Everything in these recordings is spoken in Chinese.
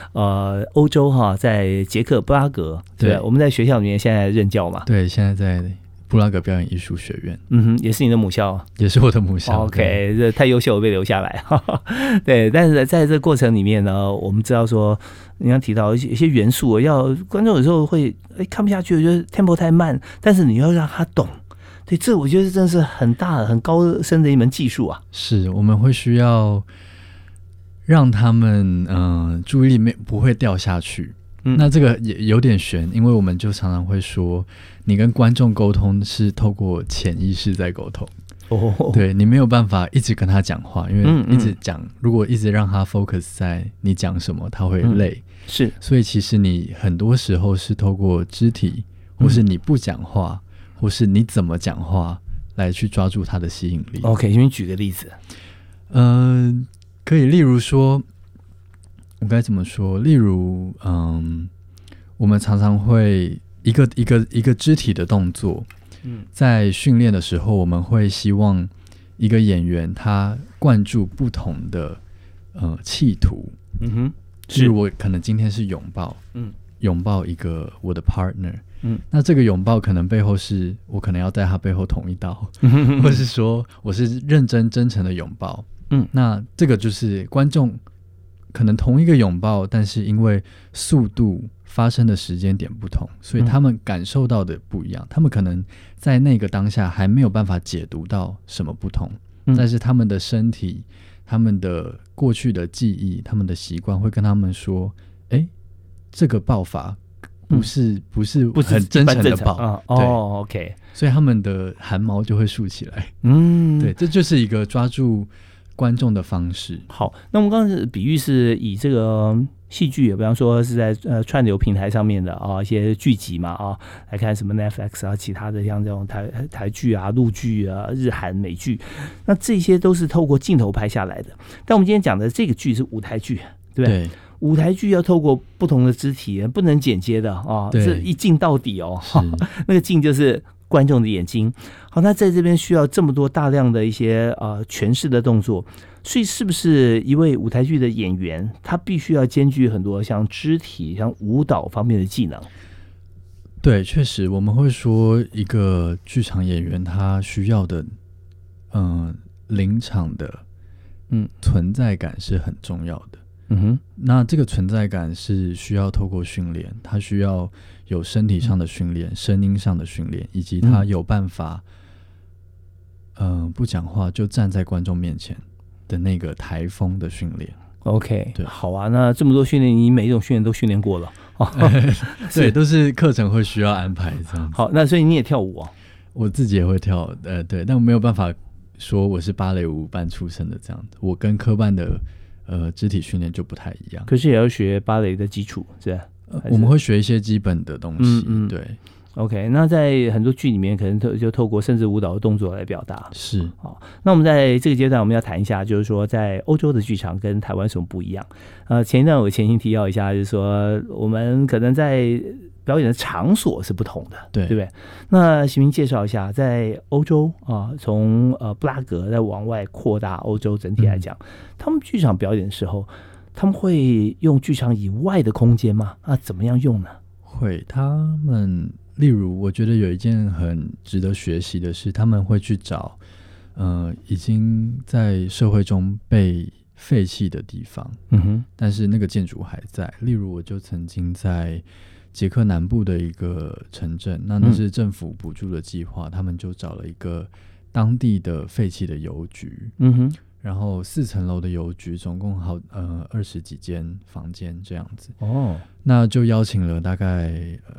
欧洲哈，在捷克布拉格，对，我们在学校里面现在任教嘛， 对，现在在布拉格表演艺术学院， 也是你的母校， 也是我的母校。 OK， 这太优秀了，被留下来。对，但是在这个过程里面呢，我们知道说，你刚提到一些元素，要观众有时候会看不下去，觉得 tempo 太慢，但是你要让他懂。对，这我觉得真的是很大很高深的一门技术啊。 是，我们会需要让他们注意力不会掉下去。那这个也有点悬，因为我们就常常会说，你跟观众沟通是透过潜意识在沟通。对，你没有办法一直跟他讲话，因为一直讲，如果一直让他 focus 在你讲什么，他会累。 是， 所以其实你很多时候是透过肢体，或是你不讲话，或是你怎么讲话来去抓住他的吸引力。 OK， 请你举个例子。 可以，例如说。我该怎么说？例如，我们常常会一个肢体的动作，在训练的时候，我们会希望一个演员他灌注不同的企图。是我可能今天是拥抱，拥抱一个我的 partner，那这个拥抱可能背后是我可能要在他背后捅一刀，或是说我是认真真诚的拥抱。那这个就是观众。可能同一个拥抱，但是因为速度发生的时间点不同，所以他们感受到的不一样。他们可能在那个当下还没有办法解读到什么不同，但是他们的身体、他们的过去的记忆、他们的习惯会跟他们说：“哎，这个抱法不是很真诚的抱。”对 ，OK， 所以他们的汗毛就会竖起来。对，这就是一个抓住观众的方式。好， 那我们刚才比喻是以这个戏剧，比方说是在串流平台上面的一些剧集嘛来看什么 Netflix 啊，其他的像这种台剧啊、陆剧啊、日韩美剧，那这些都是透过镜头拍下来的。但我们今天讲的这个剧是舞台剧，对不对？对，舞台剧要透过不同的肢体，不能剪接的这一镜到底那个镜就是观众的眼睛。好，那在这边需要这么多大量的一些诠释的动作，所以是不是一位舞台剧的演员，他必须要兼具很多像肢体、像舞蹈方面的技能？ 对，确实，我们会说一个剧场演员他需要的临场的存在感是很重要的。那这个存在感是需要透过训练，他需要有身体上的训练、声音上的训练，以及他有办法不讲话就站在观众面前的那个台风的训练。 OK， 对，好啊，那这么多训练，你每一种训练都训练过了对，都是课程会需要安排这样子。 好，那所以你也跳舞我自己也会跳，对，但我没有办法说我是芭蕾舞班出身的这样子，我跟科班的肢体训练就不太一样。 可是也要学芭蕾的基础，是吧？ 我们会学一些基本的东西，对。 OK， 那在很多剧里面，可能就透过甚至舞蹈的动作来表达。 是， 好，那我们在这个阶段，我们要谈一下，就是说，在欧洲的剧场跟台湾有什么不一样？前一段我前情提要一下，就是说，我们可能在表演的场所是不同的，对不对？那请您介绍一下，在欧洲从布拉格再往外扩大欧洲整体来讲，他们剧场表演的时候，他们会用剧场以外的空间吗？怎么样用呢？ 会，他们。例如我觉得有一件很值得学习的是，他们会去找已经在社会中被废弃的地方，但是那个建筑还在。例如我就曾经在捷克南部的一个城镇，那是政府补助的计划，他们就找了一个当地的废弃的邮局，然后4层楼的邮局，总共好20几间房间这样子。那就邀请了大概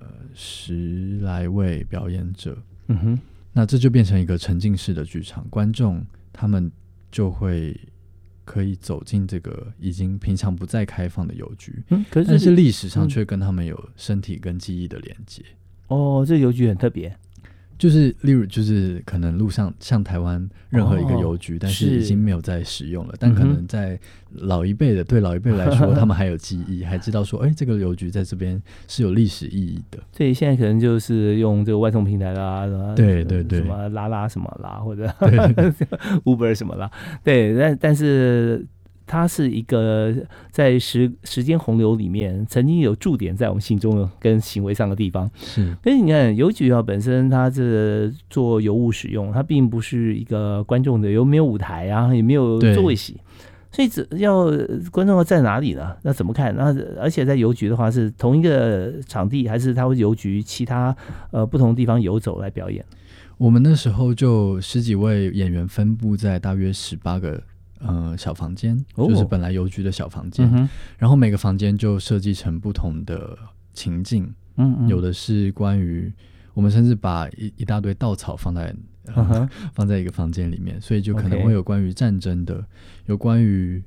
10来位表演者。那这就变成一个沉浸式的剧场，观众他们就会可以走进这个已经平常不再开放的邮局，但是历史上却跟他们有身体跟记忆的连接。 这邮局很特别。 就是例如就是可能路上像台湾任何一个邮局，但是已经没有在使用了，但可能在老一辈的对老一辈来说他们还有记忆，还知道说这个邮局在这边是有历史意义的。 所以现在可能就是用这个外送平台啦， 对， 什么拉什么啦，或者Uber 什么啦，对，但是它是一个在时间洪流里面曾经有驻点在我们心中跟行为上的地方。 是， 所以你看邮局啊，本身它这做邮务使用，它并不是一个观众的，有没有舞台啊，也没有座位席。所以观众要在哪里呢？那怎么看？那而且在邮局的话，是同一个场地，还是它会邮局其他不同地方游走来表演？ 我们那时候就10几位演员分布在大约18个小房间，就是本来邮局的小房间，然后每个房间就设计成不同的情境，有的是关于我们甚至把一大堆稻草放在一个房间里面，所以就可能会有关于战争的，有关于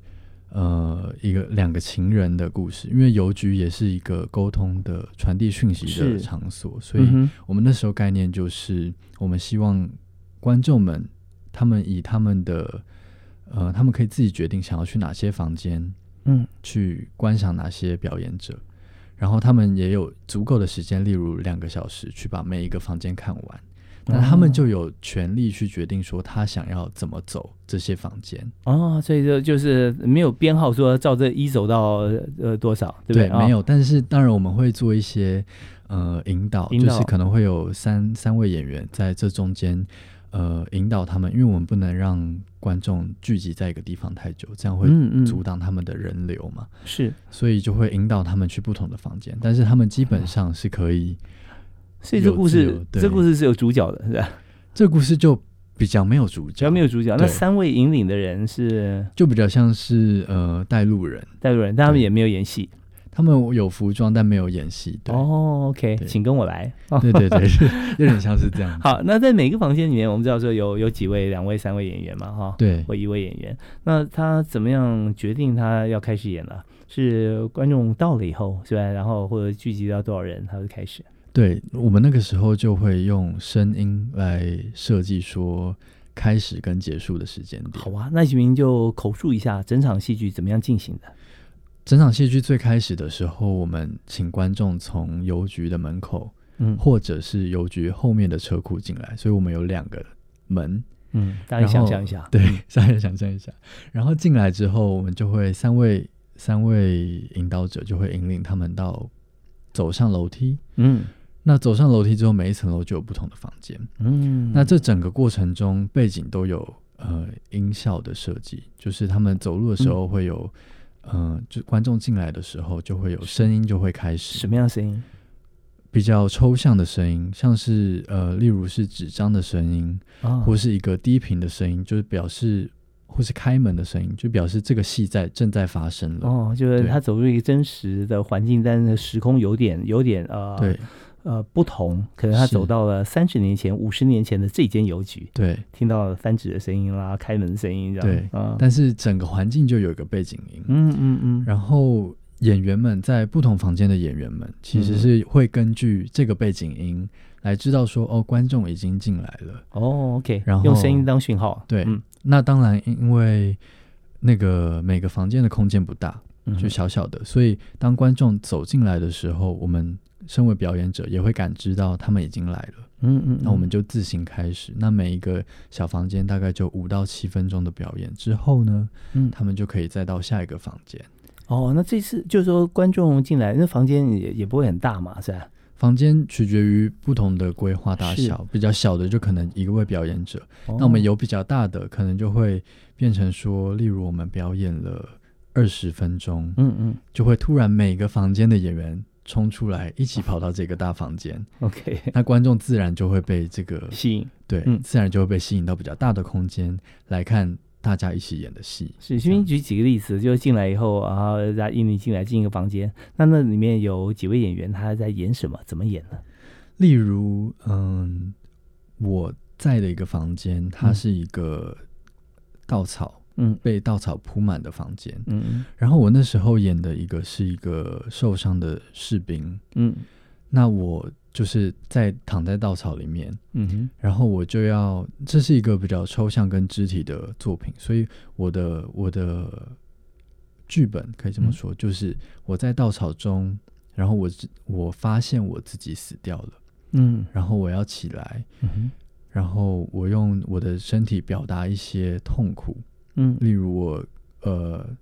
2个情人的故事，因为邮局也是一个沟通的传递讯息的场所，所以我们那时候概念就是我们希望观众们他们以他们的他们可以自己决定想要去哪些房间去观赏哪些表演者，然后他们也有足够的时间，例如2个小时去把每一个房间看完，那他们就有权利去决定说他想要怎么走这些房间。 所以就是没有编号说照这一走到多少，对不对？ 对，没有。但是当然我们会做一些引导，就是可能会有三位演员在这中间引导他们，因为我们不能让观众聚集在一个地方太久，这样会阻挡他们的人流嘛。是，所以就会引导他们去不同的房间，但是他们基本上是可以。 所以这故事是有主角的，是吧？ 这故事就比较没有主角， 那3位引领的人是就比较像是带路人， 但他们也没有演戏， 他们有服装但没有演戏。对 OK， 请跟我来。 对，有点像是这样。 好，那在每个房间里面，我们知道说有几位、2位、3位演员嘛，哈，对，或1位演员。那他怎么样决定他要开始演了？是观众到了以后，是吧？然后或者聚集到多少人，他会开始？ 对，我们那个时候就会用声音来设计说开始跟结束的时间点。 好啊，那请您就口述一下整场戏剧怎么样进行的。 整场戏剧最开始的时候，我们请观众从邮局的门口，或者是邮局后面的车库进来，所以我们有2个门。 大家想象一下。 对，大家想象一下。然后进来之后，我们就会三位引导者就会引领他们到走上楼梯。那走上楼梯之后，每一层楼就有不同的房间。那这整个过程中，背景都有音效的设计，就是他们走路的时候会有，就观众进来的时候就会有声音就会开始。 什么样的声音？ 比较抽象的声音，像是例如是纸张的声音，或是一个低频的声音，就是表示。或是开门的声音，就表示这个戏正在发生了。 就是他走入一个真实的环境，但是时空有点对不同，可能他走到了30年前、50年前的这间邮局，对，听到了翻纸的声音啦、开门的声音，这样对，但是整个环境就有一个背景音，然后演员们在不同房间的演员们，其实是会根据这个背景音来知道说，观众已经进来了。 OK， 然后用声音当讯号， 对。那当然因为那个每个房间的空间不大，就小小的，所以当观众走进来的时候，我们身为表演者也会感知到他们已经来了。那我们就自行开始，那每一个小房间大概就5到7分钟的表演之后呢，他们就可以再到下一个房间。 那这次就是说观众进来，那房间也不会很大嘛，是吧？ 房间取决于不同的规划大小，比较小的就可能1位表演者，那我们有比较大的可能就会变成说，例如我们表演了20分钟，就会突然每个房间的演员冲出来一起跑到这个大房间，OK， 那观众自然就会被这个吸引， 对，自然就会被吸引到比较大的空间来看大家一起演的戏。 是，先举几个例子，就是进来以后，然后让你进来进一个房间，那里面有几位演员他在演什么，怎么演呢？ 例如我在的一个房间，它是一个稻草，被稻草铺满的房间，然后我那时候演的是一个受伤的士兵，那我就是躺在稻草里面，然后我就要，这是一个比较抽象跟肢体的作品，所以我的剧本可以这么说，就是我在稻草中，然后我发现我自己死掉了，然后我要起来，然后我用我的身体表达一些痛苦，例如我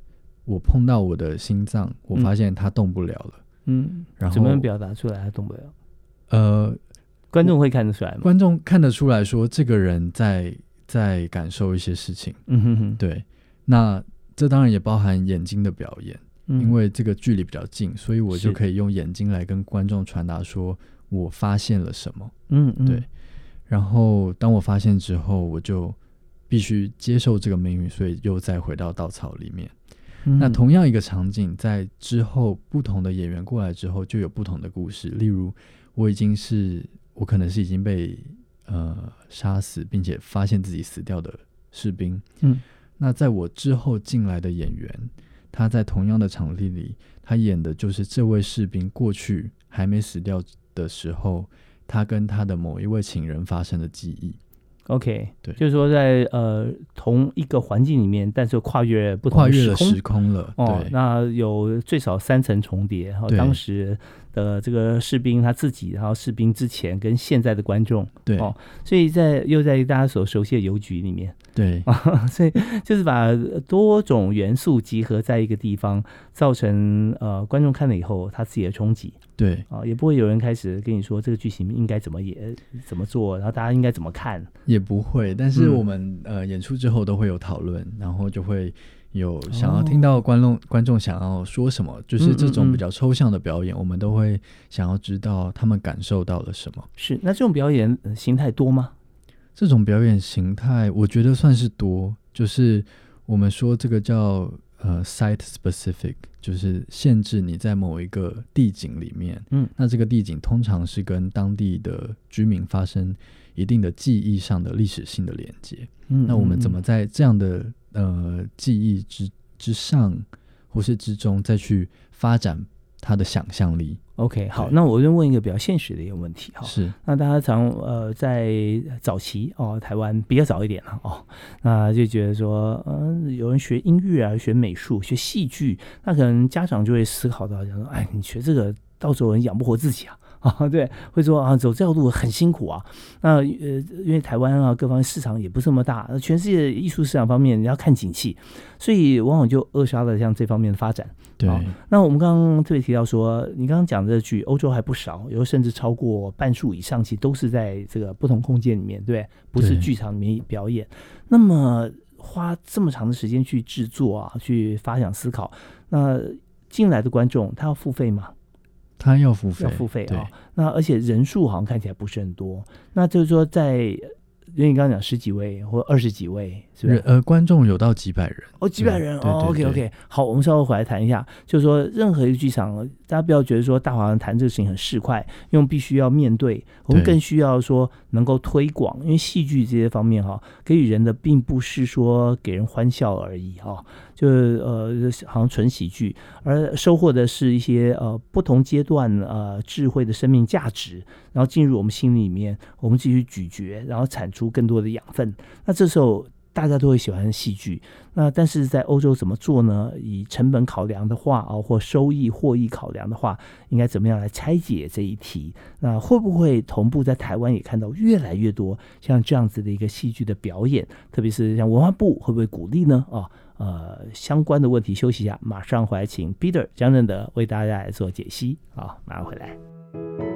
我碰到我的心脏，我发现它动不了了。然后怎么样表达出来它动不了？观众会看得出来吗？ 观众看得出来说这个人在感受一些事情。对，那这当然也包含眼睛的表演，因为这个距离比较近，所以我就可以用眼睛来跟观众传达说我发现了什么。对。然后当我发现之后，我就必须接受这个命运，所以又再回到稻草里面。那同样一个场景，在之后不同的演员过来之后，就有不同的故事。例如，我可能是已经被杀死，并且发现自己死掉的士兵。那在我之后进来的演员，他在同样的场地里，他演的就是这位士兵过去还没死掉的时候，他跟他的某一位情人发生的记忆。 OK， 对， 就是说在同一个环境里面，但是跨越不同的时空， 跨越了时空了。对， 那有最少3层重叠。然后当时的这个士兵他自己，然后士兵之前跟现在的观众， 对， 所以又在大家所熟悉的邮局里面， 对， 所以就是把多种元素集合在一个地方，造成观众看了以后他自己的冲击。 对， 也不会有人开始跟你说这个剧情应该怎么演、怎么做，然后大家应该怎么看， 也不会。但是我们演出之后都会有讨论，然后就会有想要听到观众想要说什么，就是这种比较抽象的表演，我们都会想要知道他们感受到了什么。 是，那这种表演形态多吗？ 这种表演形态我觉得算是多，就是我们说这个叫site specific， 就是限制你在某一个地景里面，那这个地景通常是跟当地的居民发生一定的记忆上的历史性的连接。那我们怎么在这样的记忆之上或是之中再去发展他的想象力。 OK， 好，那我就问一个比较现实的一个问题。 是， 那大家在早期台湾比较早一点了那就觉得说有人学音乐啊，学美术，学戏剧，那可能家长就会思考到，说你学这个到时候人养不活自己对，会说走这条路很辛苦啊。那因为台湾各方面市场也不是那么大，全世界艺术市场方面你要看景气，所以往往就扼杀了像这方面的发展。 对， 那我们刚刚特别提到说，你刚刚讲的这剧欧洲还不少，有甚至超过半数以上，其实都是在这个不同空间里面，对，不是剧场里面表演。那么花这么长的时间去制作去发想思考，那进来的观众他要付费吗？ 他要付费， 那而且人数好像看起来不是很多，那就是说因为你刚刚讲10几位或20几位，是不是？ 观众有到几百人几百人OK， 好，我们稍后回来谈一下，就是说任何一个剧场，大家不要觉得说大华谈这个事情很市侩，因为我们必须要面对，我们更需要说能够推广，因为戏剧这些方面给予人的并不是说给人欢笑而已就是好像纯喜剧，而收获的是一些不同阶段智慧的生命价值，然后进入我们心里面，我们继续咀嚼，然后产出更多的养分。那这时候大家都会喜欢戏剧，那但是在欧洲怎么做呢？以成本考量的话或收益获益考量的话，应该怎么样来拆解这一题？那会不会同步在台湾也看到越来越多像这样子的一个戏剧的表演？特别是像文化部会不会鼓励呢？相关的问题休息一下，马上回来请 Peter 江正德为大家来做解析。好，马上回来。